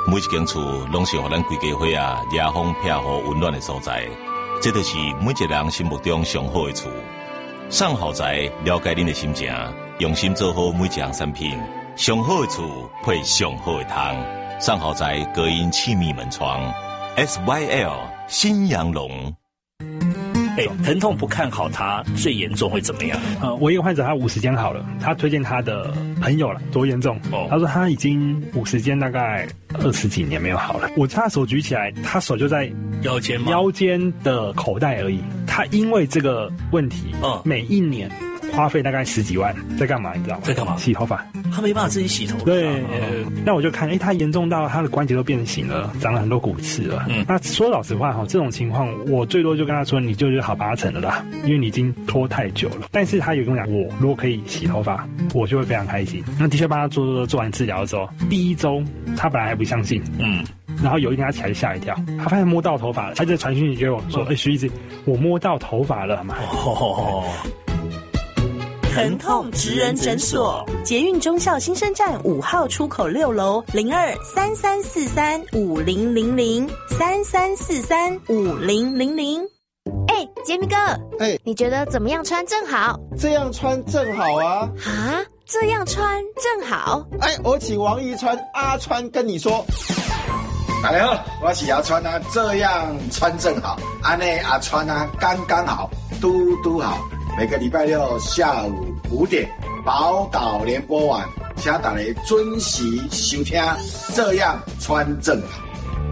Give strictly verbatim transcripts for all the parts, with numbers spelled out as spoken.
每一间厝拢是互咱规家伙啊遮风避雨温暖的所在，这就是每一个人心目中上好的厝。上好宅了解恁的心情，用心做好每一项产品，上好的厝配上好的汤。上好宅隔音气密门窗 ，S Y L 新阳龙。 哎，疼痛不看好它，最严重会怎么样？ 呃，我一个患者他五十肩好了，他推荐他的朋友了，多严重？哦，他说他已经五十肩大概二十几年没有好了。我他手举起来，他手就在腰间吗？ 腰间的口袋而已。他因为这个问题，嗯，每一年花费大概十几万，在干嘛？你知道吗？ 在干嘛？ 洗头发。 他没办法自己洗头。 对，呃，那我就看，哎，他严重到他的关节都变形了，长了很多骨刺了。嗯，那说老实话哈，这种情况我最多就跟他说，你就是好八成了啦，因为你已经拖太久了。但是他有跟我讲，我如果可以洗头发，我就会非常开心。那的确帮他做做做完治疗之后，第一周他本来还不相信，嗯，然后有一天他起来就吓一跳，他发现摸到头发了，他就传讯息给我说，哎、嗯，徐医师，我摸到头发了嘛。哦。 疼痛职人诊所，捷运忠孝新生站五号出口六楼零二三三四三五零零零三三四三五零零零。 哎，杰米哥，哎，你觉得怎么样穿正好？ 这样穿正好啊！ 啊，这样穿正好？ 哎，我请王一川阿川跟你说。 大家好，我是阿川啊，这样穿正好，安内阿川啊，刚刚好，嘟嘟好。每个礼拜六下午五点，宝岛联播网，请大家准时收听，这样穿正好。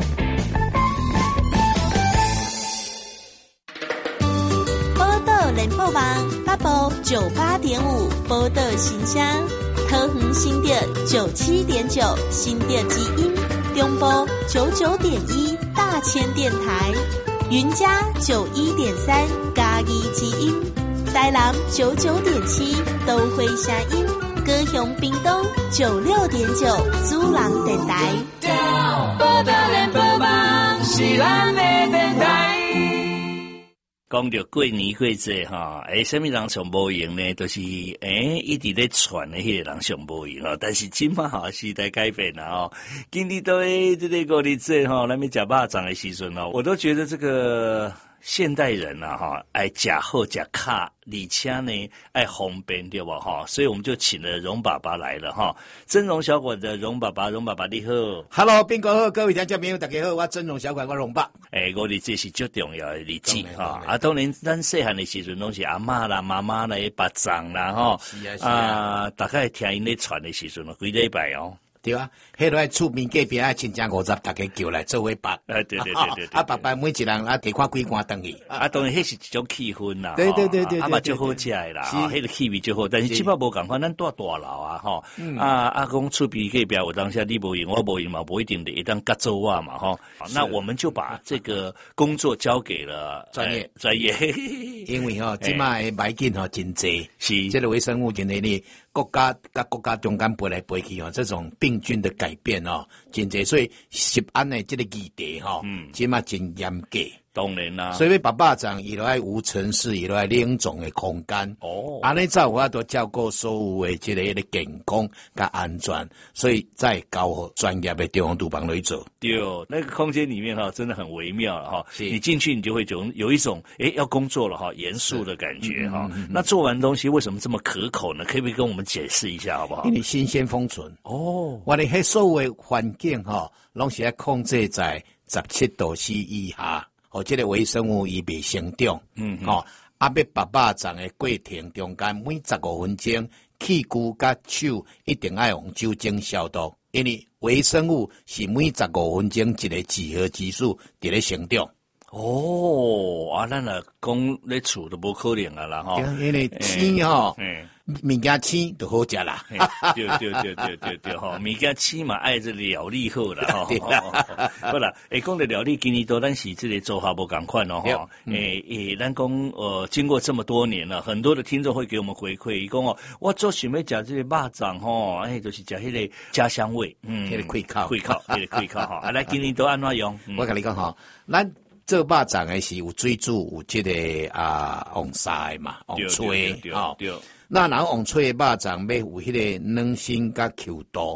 宝岛联播网八波九八点五，宝岛新乡，桃园新店九七点九，新店基因，中波九九点一，大千电台，云嘉九一点三，嘉义基因。台南九九点七，都会声音；高雄屏东九六点九，主人电台。 报道联播网是咱的电台。 讲到过年过节哈，诶，什么人上无闲呢？就是诶，一直在传的迄个人上无闲哦。但是今嘛哈时代改变了哦，今日都诶这个过日子哈，咱们食肉粽的时阵哦，我都觉得这个。现代人啊，哈，爱假后假卡，而且呢爱方便，对吧？哈，所以我们就请了荣爸爸来了哈。真荣小馆的荣爸爸，荣爸爸你好 ，Hello， 斌哥好，各位听众朋友大家好，我真荣小馆我荣爸。 诶、欸，我哋这是最重要的日子哈。啊，当然咱细汉的时阵拢是阿嬷啦、妈妈啦、巴掌啦，哈。是啊，是啊。啊，大概听因咧传的时阵咯，几礼拜哦。 对啊，迄个厝边隔壁啊，亲戚五十，大家叫来做伙拜。 啊，对对对对。 啊，拜拜，每一人啊，提看几罐灯去。 啊，当然迄是一种气氛啦。 对对对对。 啊嘛，就好食的啦，哈，迄个气味就好。但是即摆无共款，咱住大楼啊，吼。啊啊，讲厝边隔壁有当下你无用，我无用嘛，不一定得当甲做我嘛，吼。那我们就把这个工作交给了专业专业， 因为吼，即摆的买进吼真济， 是这个微生物真的呢。国家跟国家中间飞来飞去哦，这种病菌的改变哦，真济，所以食安的这个议题哈，嗯，起码真严格。 当然啦， 所以爸爸长伊落爱无尘室，伊落爱冷总的空间。哦，安尼才有法度照顾所有的这个迄个健康甲安全，所以再交专业的中央厨房来做。 对，那个空间里面哈，真的很微妙了哈。你进去，你就会有有一种诶要工作了哈，严肃的感觉哈、嗯嗯嗯。那做完东西为什么这么可口呢？可不可以跟我们解释一下好不好？ 因为新鲜封存。哦，我哋迄所有的环境哈，拢是要控制在十七度 C 以下。哦，这个微生物伊未生长，嗯，哦，啊，要拔肉粽的过程中间，每十五分钟，器具甲手一定要用酒精消毒，因为微生物是每十五分钟一个几何级数伫咧生长。 哦，啊，咱啊讲咧厝都无可能啊啦吼， 因为青吼，物件青就好食啦。 对对对对对对吼，物件青嘛爱这料理好啦吼。好啦，诶，讲到料理，今年都咱是这个做法无共款咯吼。诶诶，咱讲呃，经过这么多年了，很多的听众会给我们回馈，伊讲哦，我做想要食这个肉粽吼，诶，就是食迄个家乡味，嗯， 迄个气口， 气口，迄个气口吼。啊，来今年都安怎用？ 我跟你讲吼，咱。做肉粽的是有水煮有这个啊红沙嘛，红脆哦。那然后红脆的肉粽要有迄个软心甲 Q 度，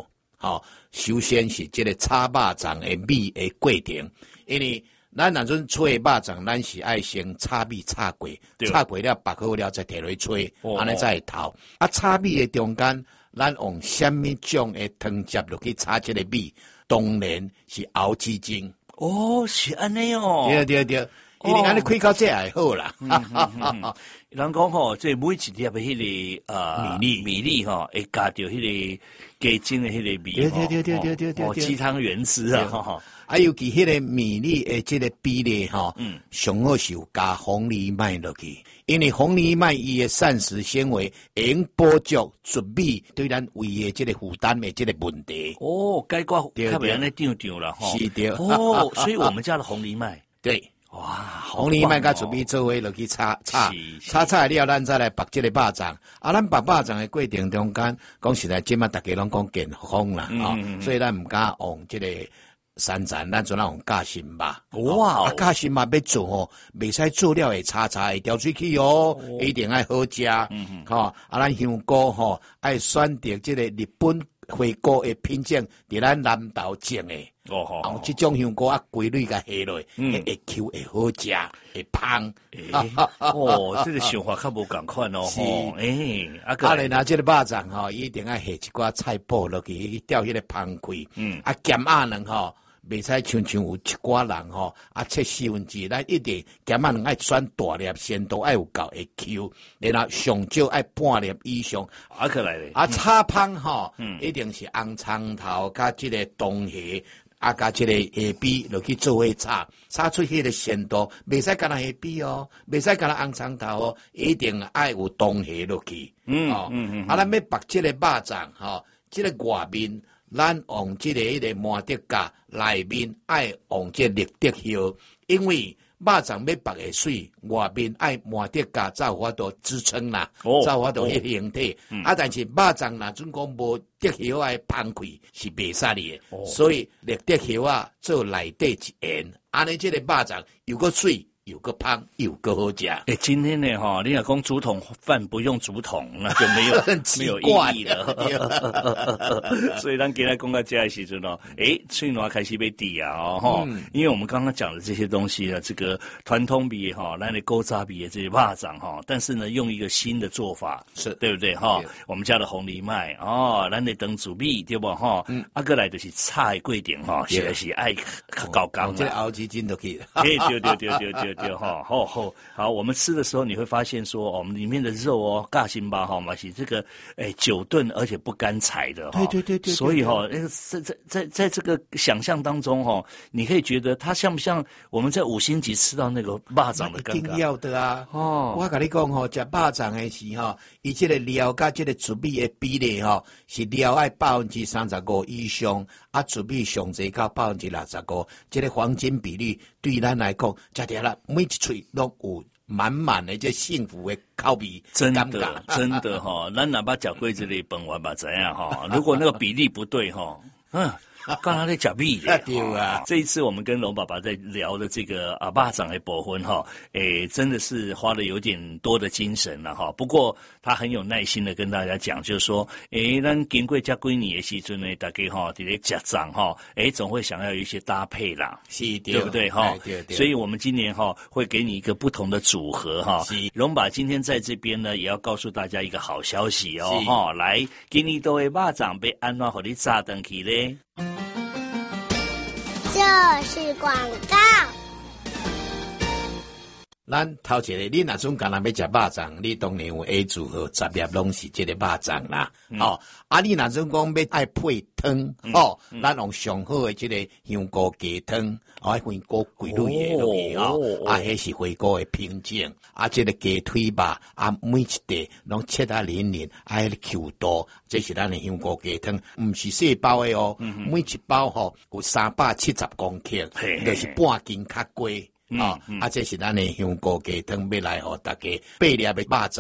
吼、哦，首先是这个炒肉粽的米的过程，因为咱若阵吹肉粽，咱是爱先炒米炒过，炒过了拔好了再摕落吹，安尼、哦、才会透。啊，炒米的中间，咱用什么种的汤汁落去炒这个米？当然是熬鸡精。 哦，是安尼哦。 对对对。因为安尼开口这也好啦， 嗯嗯嗯嗯、人讲吼，这每一粒的迄个呃米粒米粒吼，会加掉迄个鸡精的迄个米， 对对对对对对对， 哦，鸡汤原汁啊，哈， 啊，尤其迄个米粒的这个比例吼，嗯，上好是有加红藜麦落去，因为红藜麦伊的膳食纤维会用补足糯米对咱胃的这个负担的这个问题。 哦，解决较袂安尼丢丢了哈， 是的。 哦，所以我们家的红藜麦， 对。 哇， 红藜麦甲糯米做伙落去炒炒，炒炒了，咱再来拔这个肉粽。啊，咱拔肉粽的过程中间，讲实在，即马大家拢讲健康啦，哦、嗯，所以咱唔敢用这个山楂，咱就咱用夹心肉。哇，夹心肉要做哦，袂使做了会炒炒会掉水去哦，哦一定爱好食。嗯吼、哦，啊，咱香菇吼爱选择这个日本花菇的品种，伫咱南投种的。哦吼，哦，这种香菇啊，规律甲下落，嗯，会 Q 会好食，会芳。 欸、哦，这个想法较无共款哦。是，诶、欸，啊， 啊，然后这个肉粽吼，一定要下一寡菜脯落去，吊迄个芳气。嗯，啊，咸鸭卵吼，袂使像像有一寡人吼，啊，切四分之，咱一定咸鸭卵爱选大粒，鲜度爱有够会 Q， 然后上少爱半粒以上。 啊，可来咧。 啊，炒芳吼，嗯，一定是红葱头加这个冬虾。啊，加这个下笔落去做伙炒，炒出迄个鲜度，袂使干那下笔哦，袂使干那红葱头哦，一定爱有冬虾落去。嗯，哦、嗯嗯，啊，咱要拔这个肉粽吼，这个外面咱用这个迄个麻德甲，内面爱用这绿德叶，因为肉粽要拔会水，外面爱麻德甲才有法度支撑啦，哦、才有法度迄个形体。哦嗯、啊，但是肉粽若准讲无德叶爱芳气是袂使哩的，哦、所以绿德叶啊做内底一盐，安尼这个肉粽又个水。有个胖，有个好食。 哎，今天呢，哈，你若讲竹筒饭不用竹筒，那就没有没有意义了。所以咱今天讲到这的时阵哦，哎，翠暖开始被抵啊，哦，哈、嗯，因为我们刚刚讲的这些东西啊，这个传统比哈，咱的勾扎比的这些肉粽哈，但是呢，用一个新的做法，是对不对哈？我们家的红藜麦哦，咱的等煮米对不哈？嗯，啊，过来就是菜贵点哈，现在是爱较高纲这熬鸡精都可以。 哎，对对对对对。对哈，好好好，我们吃的时候你会发现说，哦、我们里面的肉哦，尬心吧哈嘛是这个诶久炖而且不干柴的哈， 对对对 对, 对， 所以哈，在在在在这个想象当中哈，你可以觉得它像不像我们在五星级吃到那个肉粽的感觉？ 一定要的啊！哦，我跟你讲吼，食肉粽的时候，伊这个料甲这个糯米的比例吼，是料爱百分之三十五以上，啊糯米上济到百分之六十五，这个黄金比例对咱来讲，食掉了。每一嘴都有满满的这幸福的口味， 真的真的哈，咱哪怕脚柜子里本完吧怎样哈？如果那个比例不对哈，嗯。刚才在讲米的，对啊。这一次我们跟龙爸爸在聊的这个啊肉粽的部分哈，诶，真的是花了有点多的精神了哈。不过他很有耐心的跟大家讲，就是说，诶，咱经过这几年的时阵呢，大家哈在咧食粽哈，诶，总会想要有一些搭配啦， 是， 对不对哈？ 对对。 所以我们今年哈会给你一个不同的组合哈。是。龙爸今天在这边呢，也要告诉大家一个好消息哦哈，来，今年都的肉粽被安怎给你炸登去咧？ 这是广告。 咱头一个，你若总干那要食肉粽，你当然有 A 组合，十粒拢是这个肉粽啦。嗯、哦，啊，你若总讲要爱配汤，嗯、哦，嗯、咱用上好的这个香菇鸡汤，哦，花菇规律的落去哦，哦啊，迄是花菇的品种，啊，这个鸡腿吧，啊，每一块拢切啊连连，啊，迄个 Q 度，这是咱的香菇鸡汤，唔是细包的哦，嗯、每一包吼、哦、有三百七十公克，就是半斤较贵。啊、嗯嗯，啊，这是咱的香菇鸡汤，要来互大家八粒的肉粽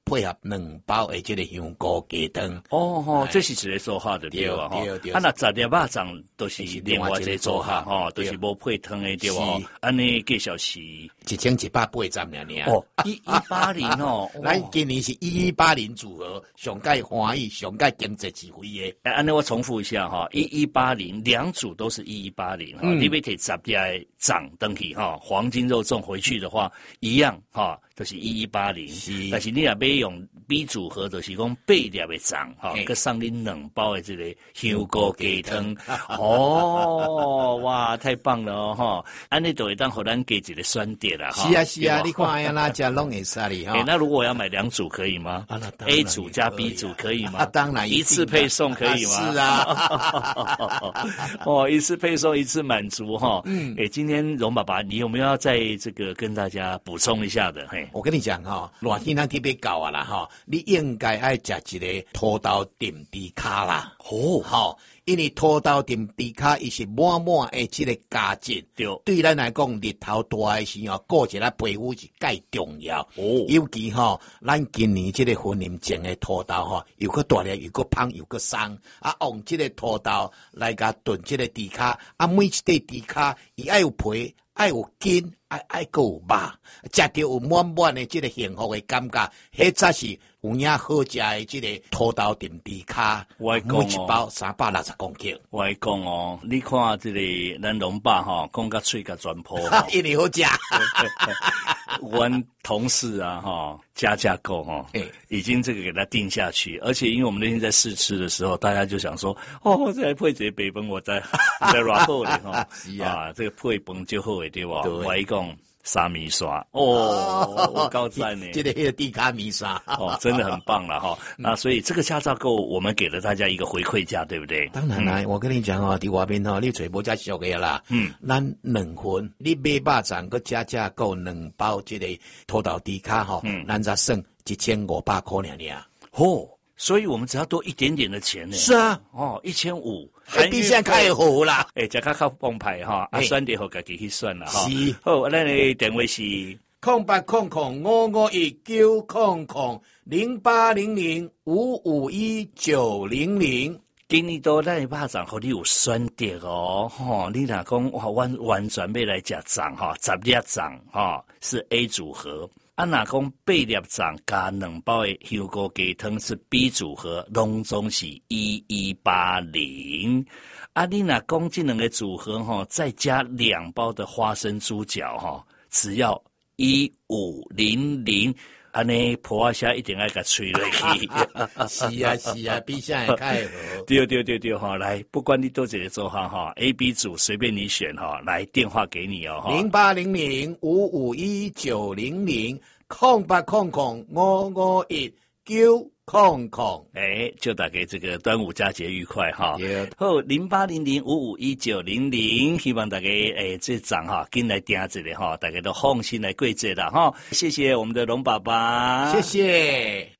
配合两包的这个香菇鸡汤。 哦吼，这是一个做法的对吧？ 对对。 啊，那十粒肉粽都是另外一个做法吼，都是无配汤的对吧？安尼计小是一千一百八十二尔。 哦，一一八零哦， 咱今年是一一八零组合，上盖欢喜，上盖经济智慧的。 哎，安尼我重复一下哈，一一八零两组都是一一八零哈，你要摕十粒粽登去哈，黄金肉粽回去的话一样哈。就是一一八零，但是你若要用 B 组合，就是讲八粒的粽哈，佮送恁两包的这个香菇鸡汤。哦，哇，太棒了哦哈！安尼就会当互咱加一个酸碟啦。 是啊是啊，你看安那只拢会使哩哈。 那如果我要买两组可以吗 ？A 组加 B 组可以吗？ 当然一次配送可以吗？ 是啊。 哦，一次配送一次满足哈。嗯。诶，今天荣爸爸，你有没有要在这个跟大家补充一下的？嘿。 我跟你讲哈，热天咱特别高啊啦哈，你应该爱食一个土豆点滴卡啦。 哦， 好，因为土豆点滴卡伊是满满的这个价值， 对， 对咱来讲日头大的时候，顾一下皮肤是介重要。 哦， 尤其哈，咱今年这个婚姻前的土豆哈，又个大粒，又个胖，又个松，啊，用这个土豆来甲炖这个猪卡，啊，每一块猪卡伊爱有皮。爱有筋，爱爱个有肉，食着有满满的这个幸福的感觉，迄才是有影好食的这个土豆点猪卡， 每一包三百六十公斤。 我讲哦，你看这个咱龙爸哈，讲甲嘴甲全破， 一定好食。 阮同事啊哈，加价购哈，已经这个给他定下去，而且因为我们那天在试吃的时候，大家就想说，哦，再来配这个白饭，我再再软好的哈，啊，这个配饭就好的对吧？我一讲。沙米刷哦，我高赞呢， 这个那个地卡米刷哦，真的很棒了哈。那所以这个驾照购，我们给了大家一个回馈价，对不对？ 当然啦，我跟你讲哦，伫外面哦，你找无遮俗的啦。嗯，咱两份，你买肉粽佮加价购两包这个土豆地卡吼，咱才算一千五百块尔尔。 哦，所以我们只要多一点点的钱呢。 是啊， 哦，一千五。 还比现在开好啦！ 诶，加较较澎湃哈，啊，选择好家己去选啦哈。 是， 好，咱的电话是空八空空五五一九空空零八零零五五一九零零。 今年多咱的肉粽，互你有选择哦，吼，你若讲哇，完完全要来食粽哈，十粒粽哈是 A 组合。啊，若讲八粒粽加两包的香菇鸡汤是 B 组合，拢总是一一八零。啊，你若讲这两个组合哈，再加两包的花生猪脚哈，只要一五零零。安尼婆啊虾一定爱甲吹落去。 是啊是啊，比现在开好。 对对对对哈，来，不管你多几个做法哈 ，A、B 组随便你选哈，来电话给你哦哈。 零八零零五五一九零零空八空空五五一九空空。 哎，就大概这个端午佳节愉快哈。好，零八零零五五一九零零，希望大家哎这账哈跟来订这里哈，大家都放心来过节了哈。谢谢我们的龙爸爸， 谢谢。